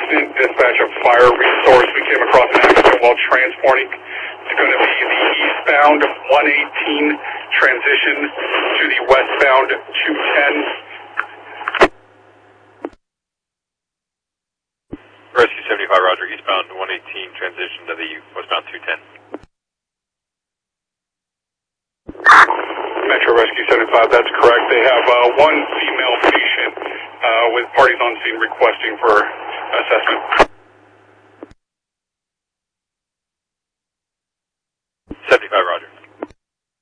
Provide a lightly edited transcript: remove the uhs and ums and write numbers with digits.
accident, dispatch of fire resource. We came across an accident while transporting. It's going to be the eastbound 118 transition to the westbound 210. Rescue 75, roger. Eastbound 118 transition to the westbound 210. Metro Rescue 75, that's correct. They have one female patient with parties on scene requesting for assessment. 75, roger.